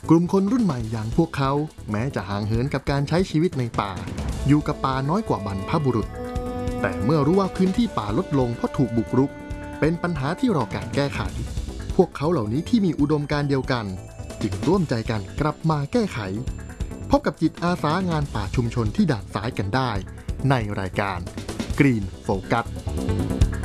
กลุ่มคนรุ่นใหม่อย่างพวกเขาแม้จะห่างเหินกับการใช้ชีวิตในป่าอยู่กับป่าน้อยกว่าบรรพบุรุษแต่เมื่อรู้ว่าพื้นที่ป่าลดลงเพราะถูกบุกรุกเป็นปัญหาที่รอการแก้ไขพวกเขาเหล่านี้ที่มีอุดมการณ์เดียวกันจึงร่วมใจกันกลับมาแก้ไขพบกับจิตอาสางานป่าชุมชนที่ด่านซ้ายกันได้ในรายการ Green Focus